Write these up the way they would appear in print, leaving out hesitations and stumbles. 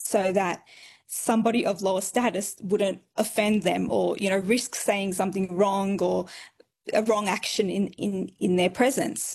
so that somebody of lower status wouldn't offend them or, risk saying something wrong or a wrong action in their presence.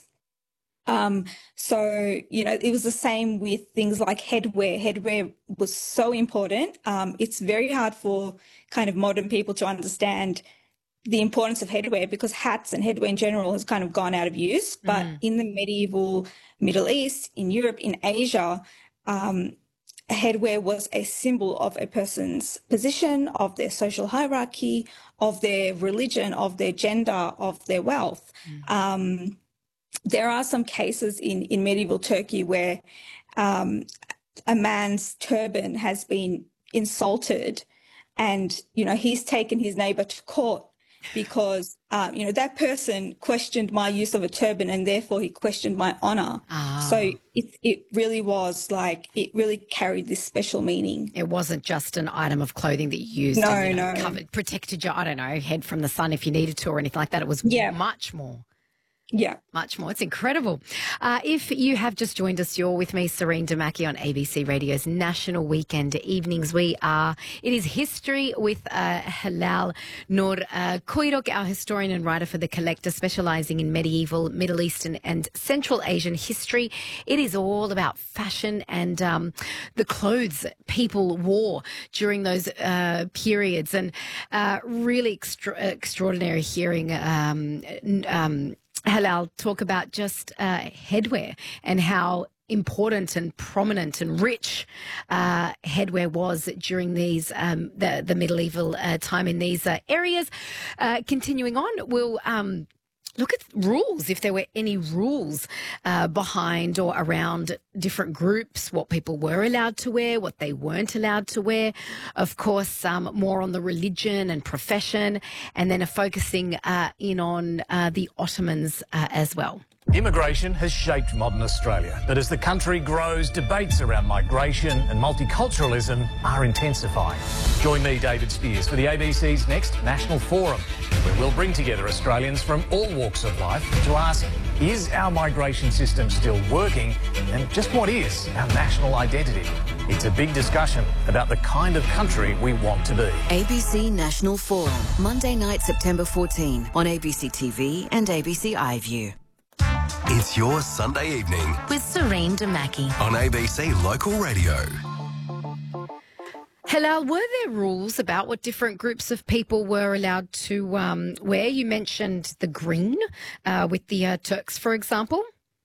It was the same with things like headwear. Headwear was so important. It's very hard for kind of modern people to understand the importance of headwear because hats and headwear in general has kind of gone out of use. But in the medieval Middle East, in Europe, in Asia, headwear was a symbol of a person's position, of their social hierarchy, of their religion, of their gender, of their wealth. There are some cases in medieval Turkey where a man's turban has been insulted and, he's taken his neighbour to court because, that person questioned my use of a turban and therefore he questioned my honour. So it really was it really carried this special meaning. It wasn't just an item of clothing that you used and covered, protected your, head from the sun if you needed to or anything like that. It was much more. Yeah. Much more. It's incredible. If you have just joined us, you're with me, Serene Damaki, on ABC Radio's National Weekend Evenings. It is History with Hilal Noor Koirok, our historian and writer for The Collector, specialising in medieval, Middle Eastern and Central Asian history. It is all about fashion and the clothes that people wore during those periods, and really extraordinary hearing Hilal talk about just headwear and how important and prominent and rich headwear was during these the medieval time in these areas. Continuing on, we'll look at rules, if there were any rules behind or around different groups, what people were allowed to wear, what they weren't allowed to wear. Of course, more on the religion and profession, and then focusing in on the Ottomans as well. Immigration has shaped modern Australia, but as the country grows, debates around migration and multiculturalism are intensifying. Join me, David Spears, for the ABC's next National Forum, where we'll bring together Australians from all walks of life to ask, is our migration system still working, and just what is our national identity? It's a big discussion about the kind of country we want to be. ABC National Forum, Monday night, September 14, on ABC TV and ABC iView. It's your Sunday evening With Serene Damaki. on ABC Local Radio. Hilal, were there rules about what different groups of people were allowed to wear? You mentioned the green with the Turks, for example.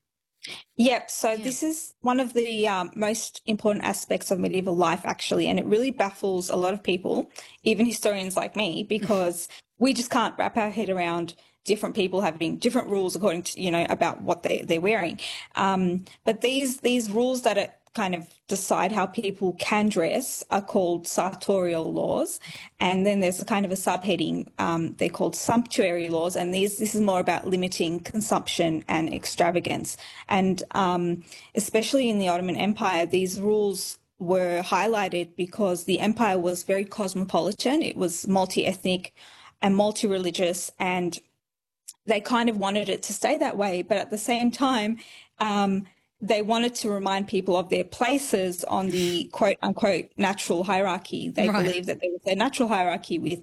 Yep. So this is one of the most important aspects of medieval life, actually, and it really baffles a lot of people, even historians like me, because we just can't wrap our head around different people having different rules according to, about what they're wearing. But these rules that are kind of decide how people can dress are called sartorial laws. And then there's a kind of a subheading, they're called sumptuary laws. And this is more about limiting consumption and extravagance. And especially in the Ottoman Empire, these rules were highlighted because the empire was very cosmopolitan. It was multi-ethnic and multi-religious, and they kind of wanted it to stay that way. But at the same time, they wanted to remind people of their places on the quote unquote natural hierarchy. They believed that there was a natural hierarchy with,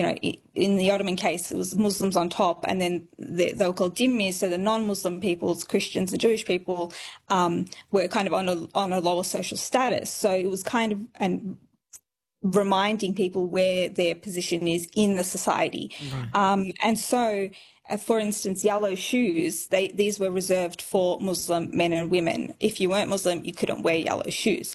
in the Ottoman case, it was Muslims on top, and then they were called dhimmis, so the non-Muslim peoples, Christians and Jewish people, were kind of on a lower social status. So it was kind of reminding people where their position is in the society. And so, for instance, yellow shoes, these were reserved for Muslim men and women. If you weren't Muslim, you couldn't wear yellow shoes.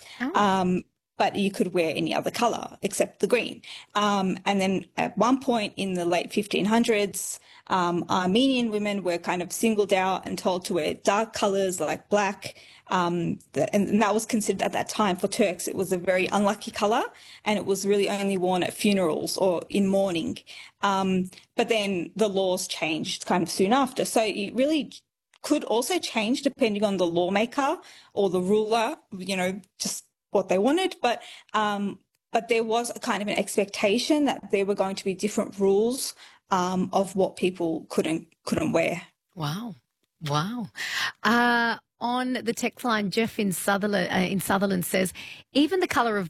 But you could wear any other colour except the green. And then at one point in the late 1500s, Armenian women were kind of singled out and told to wear dark colours like black. And that was considered at that time for Turks, it was a very unlucky colour, and it was really only worn at funerals or in mourning. But then the laws changed kind of soon after. So it really could also change depending on the lawmaker or the ruler, just what they wanted. But there was a kind of an expectation that there were going to be different rules of what people couldn't wear. Wow. On the text line, Jeff in Sutherland says, even the colour of